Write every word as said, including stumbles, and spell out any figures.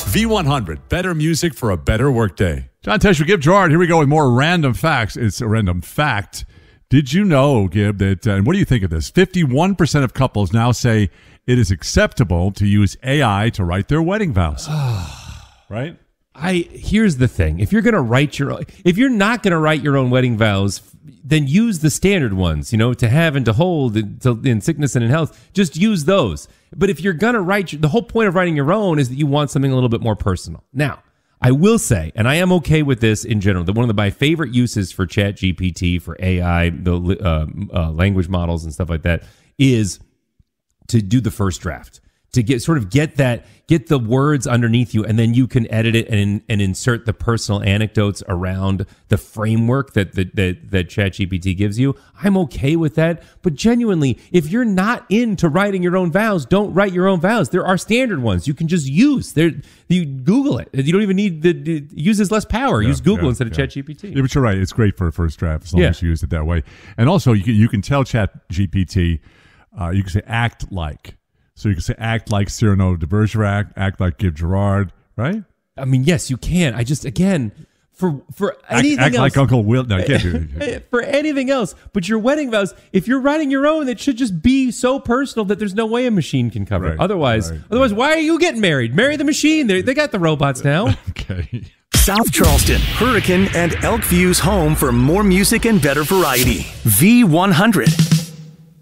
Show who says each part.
Speaker 1: V one hundred, better music for a better workday.
Speaker 2: John Tesh, Gib Gerard. Here we go with more random facts. It's a random fact. Did you know, Gib, that, uh, and what do you think of this? fifty-one percent of couples now say it is acceptable to use A I to write their wedding vows. Right?
Speaker 3: I here's the thing. If you're going to write your if you're not going to write your own wedding vows, then use the standard ones, you know, to have and to hold in sickness and in health. Just use those. But if you're going to write, the whole point of writing your own is that you want something a little bit more personal. Now, I will say, and I am okay with this in general, that one of the, my favorite uses for Chat G P T, for A I, the uh, uh, language models and stuff like that, is to do the first draft, to get sort of get that, get the words underneath you, and then you can edit it and and insert the personal anecdotes around the framework that that that, that ChatGPT gives you. I'm okay with that, but genuinely, if you're not into writing your own vows, don't write your own vows. There are standard ones you can just use. There, you Google it. You don't even need the it uses less power.
Speaker 2: Yeah,
Speaker 3: use Google
Speaker 2: yeah,
Speaker 3: instead of
Speaker 2: yeah.
Speaker 3: ChatGPT.
Speaker 2: Yeah, but you're right. It's great for a first draft as long
Speaker 3: Yeah.
Speaker 2: as you use it that way. And also, you can, you can tell ChatGPT, uh, you can say act like. So you can say act like Cyrano de Bergerac, act like Gib Gerard, right?
Speaker 3: I mean, yes, you can. I just again. For for anything
Speaker 2: act, act
Speaker 3: else,
Speaker 2: like Uncle Will. No, you can't do it.
Speaker 3: For anything else, but your wedding vows, if you're writing your own, it should just be so personal that there's no way a machine can cover
Speaker 2: Right,
Speaker 3: it. Otherwise,
Speaker 2: right,
Speaker 3: otherwise, why are you getting married? Marry the machine. They they got the robots now.
Speaker 2: Okay.
Speaker 4: South Charleston, Hurricane, and Elkview's home for more music and better variety. V one hundred.